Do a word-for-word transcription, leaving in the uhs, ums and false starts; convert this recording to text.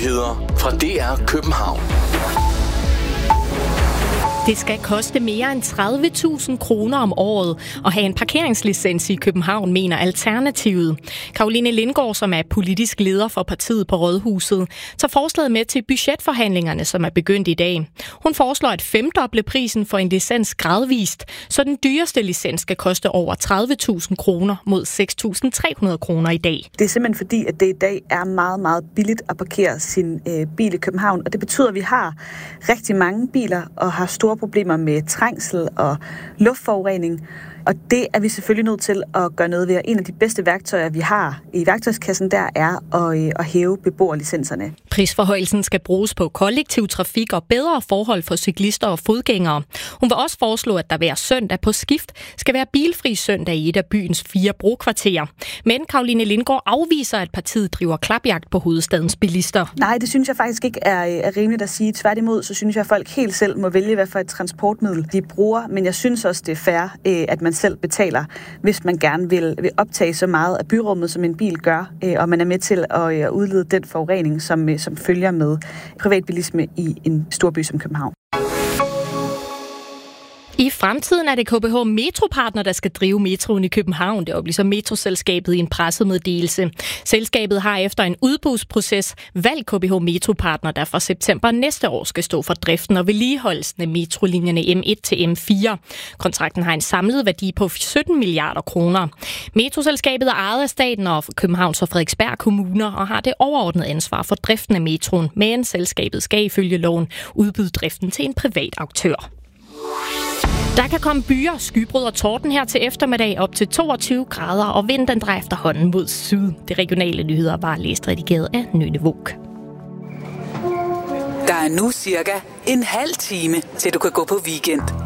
Nyheder fra D R København. Det skal koste mere end tredive tusind kroner om året at have en parkeringslicens i København, mener Alternativet. Caroline Lindgaard, som er politisk leder for partiet på Rådhuset, tager forslaget med til budgetforhandlingerne, som er begyndt i dag. Hun foreslår at femdoble prisen for en licens gradvist, så den dyreste licens skal koste over tredive tusind kroner mod seks tusind tre hundrede kroner i dag. Det er simpelthen fordi, at det i dag er meget, meget billigt at parkere sin øh, bil i København, og det betyder, at vi har rigtig mange biler og har store problemer med trængsel og luftforurening. Og det er vi selvfølgelig nødt til at gøre noget ved. En af de bedste værktøjer, vi har i værktøjskassen, der er at, at hæve beboerlicenserne. Prisforhøjelsen skal bruges på kollektiv trafik og bedre forhold for cyklister og fodgængere. Hun vil også foreslå, at der hver søndag på skift skal være bilfri søndag i et af byens fire brokvarterer. Men Caroline Lindgaard afviser, at partiet driver klapjagt på hovedstadens bilister. Nej, det synes jeg faktisk ikke er, er rimeligt at sige. Tværtimod, så synes jeg, at folk helt selv må vælge, hvad for et transportmiddel de bruger. Men jeg synes også, det er fair, at man selv betaler, hvis man gerne vil, vil optage så meget af byrummet, som en bil gør, og man er med til at udlede den forurening, som, som følger med privatbilisme i en storby som København. I fremtiden er det K B H Metropartner, der skal drive metroen i København. Det oplyser Metroselskabet i en pressemeddelelse. Selskabet har efter en udbudsproces valgt K B H Metropartner, der fra september næste år skal stå for driften og vedligeholdelsen af metrolinjerne M et til M fire. Kontrakten har en samlet værdi på sytten milliarder kroner. Metroselskabet er ejet af staten og Københavns og Frederiksberg kommuner og har det overordnede ansvar for driften af metroen, men selskabet skal ifølge loven udbyde driften til en privat aktør. Der kan komme byer, skybrud og torden her til eftermiddag op til toogtyve grader, og vinden den drejer efterhånden mod syd. Det regionale nyheder var læst redigeret af Nynne Vuk. Der er nu cirka en halv time, til du kan gå på weekend.